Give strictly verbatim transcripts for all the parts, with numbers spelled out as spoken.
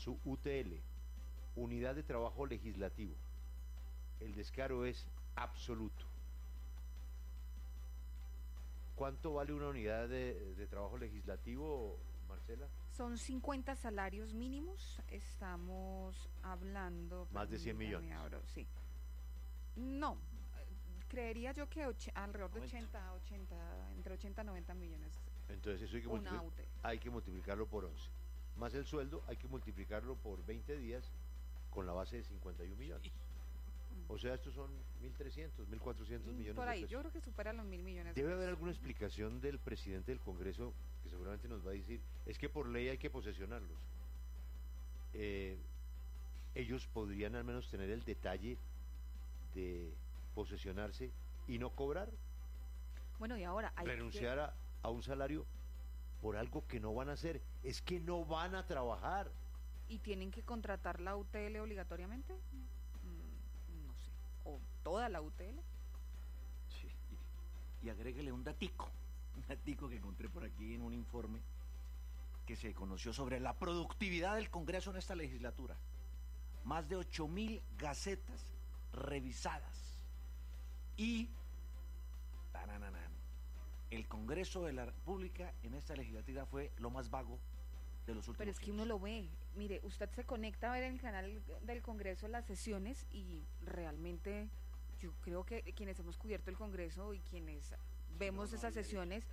su U T L, Unidad de Trabajo Legislativo. El descaro es absoluto. ¿Cuánto vale una unidad de, de trabajo legislativo, Marcela? Son cincuenta salarios mínimos, estamos hablando... Más de cien millones. Abro, sí. No, creería yo que och- alrededor de ochenta, ochenta, entre ochenta y noventa millones. Entonces eso hay que, Una multipli- U T. hay que multiplicarlo por once. Más el sueldo hay que multiplicarlo por veinte días con la base de cincuenta y un millones. O sea, estos son mil trescientos, mil cuatrocientos millones Por ahí, de pesos. yo creo que supera los mil millones. Debe de haber pesos. alguna explicación del presidente del Congreso que seguramente nos va a decir, es que por ley hay que posesionarlos. Eh, ellos podrían al menos tener el detalle de posesionarse y no cobrar, Bueno, y ahora hay renunciar que... a, a un salario por algo que no van a hacer. Es que no van a trabajar. ¿Y tienen que contratar la U T L obligatoriamente? Mm, no sé. ¿O toda la U T L? Sí, y, y agréguele un datico, un datico que encontré por aquí en un informe que se conoció sobre la productividad del Congreso en esta legislatura. Más de ocho mil gacetas revisadas. Y tarananán, el Congreso de la República en esta legislatura fue lo más vago de los últimos Pero es que años. uno lo ve. Mire, usted se conecta a ver en el canal del Congreso las sesiones y realmente yo creo que quienes hemos cubierto el Congreso y quienes vemos no, no esas hay sesiones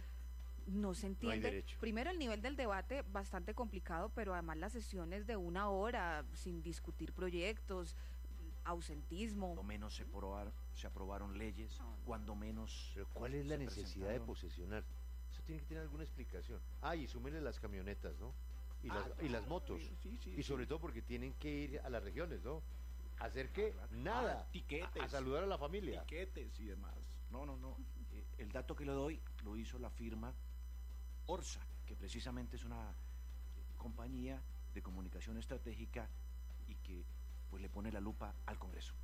no se entiende. derecho. Primero el nivel del debate bastante complicado, pero además las sesiones de una hora sin discutir proyectos, ausentismo. Cuando menos se aprobaron, se aprobaron leyes, cuando menos... Pero ¿cuál es la se necesidad de presentaron. posesionar? Eso tiene que tener alguna explicación. Ah, y súmenle las camionetas, ¿no? Y, Ah, las, y las motos. sí, sí, y sobre sí. todo porque tienen que ir a las regiones, ¿no? ¿Hacer qué? Claro. Nada. Ah, tiquetes. A, a saludar a la familia. Tiquetes y demás. No, no, no. Eh, el dato que le doy lo hizo la firma Orsa, que precisamente es una eh, compañía de comunicación estratégica y que pues le pone la lupa al Congreso.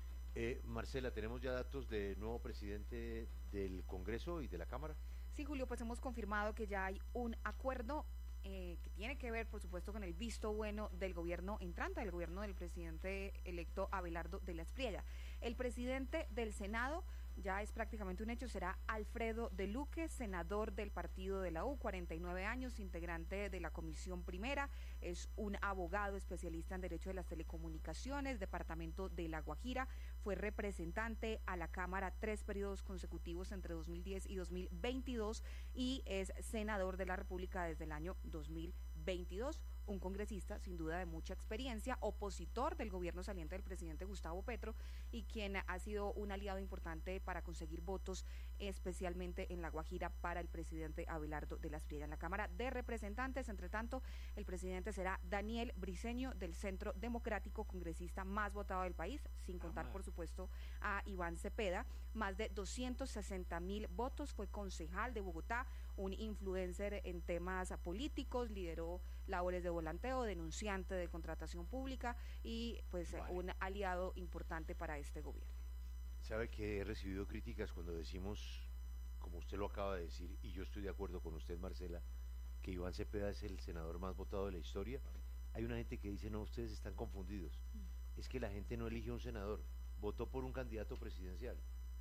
Eh, Marcela, ¿tenemos ya datos del nuevo presidente del Congreso y de la Cámara? Sí, Julio, pues hemos confirmado que ya hay un acuerdo eh, que tiene que ver, por supuesto, con el visto bueno del gobierno entrante, del gobierno del presidente electo Abelardo de la Espriella. El presidente del Senado, ya es prácticamente un hecho, será Alfredo de Luque, senador del partido de la U, cuarenta y nueve años, integrante de la Comisión Primera, es un abogado especialista en Derecho de las Telecomunicaciones, departamento de La Guajira, fue representante a la Cámara tres periodos consecutivos entre dos mil diez y dos mil veintidós y es senador de la República desde el año dos mil veintidós, un congresista sin duda de mucha experiencia, opositor del gobierno saliente del presidente Gustavo Petro y quien ha sido un aliado importante para conseguir votos, especialmente en La Guajira, para el presidente Abelardo de la Espriella. En la Cámara de Representantes, entre tanto, el presidente será Daniel Briceño, del Centro Democrático, congresista más votado del país, sin contar, por supuesto, a Iván Cepeda. Más de doscientos sesenta mil votos, fue concejal de Bogotá, un influencer en temas políticos, lideró labores de volanteo, denunciante de contratación pública y pues vale. un aliado importante para este gobierno. Sabe que he recibido críticas cuando decimos, como usted lo acaba de decir, y yo estoy de acuerdo con usted, Marcela, que Iván Cepeda es el senador más votado de la historia. Hay una gente que dice, no, ustedes están confundidos. Mm. Es que la gente no elige un senador, votó por un candidato presidencial.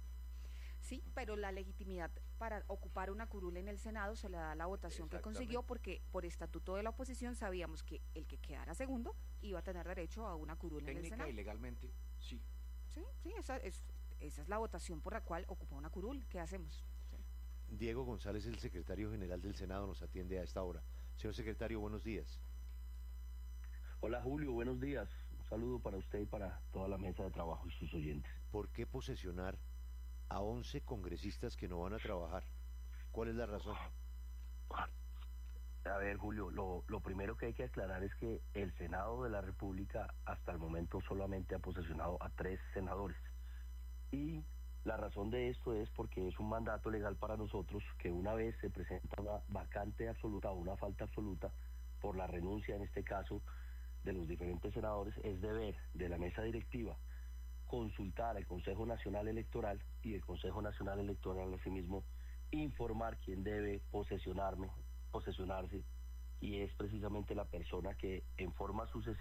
Sí, pero la legitimidad para ocupar una curul en el Senado se le da a la votación que consiguió, porque por estatuto de la oposición sabíamos que el que quedara segundo iba a tener derecho a una curul en el Senado. Técnica y legalmente, sí. Sí, sí, esa es, esa es la votación por la cual ocupa una curul. ¿Qué hacemos? Sí. Diego González, el secretario general del Senado, nos atiende a esta hora. Señor secretario, buenos días. Hola Julio, buenos días. Un saludo para usted y para toda la mesa de trabajo y sus oyentes. ¿Por qué posesionar a once congresistas que no van a trabajar? ¿Cuál es la razón? A ver, Julio, lo, lo primero que hay que aclarar es que el Senado de la República hasta el momento solamente ha posesionado a tres senadores. Y la razón de esto es porque es un mandato legal para nosotros que una vez se presenta una vacante absoluta o una falta absoluta por la renuncia, en este caso, de los diferentes senadores, es deber de la mesa directiva consultar al Consejo Nacional Electoral y el Consejo Nacional Electoral asimismo informar quién debe posesionarme, posesionarse, y es precisamente la persona que en forma sucesiva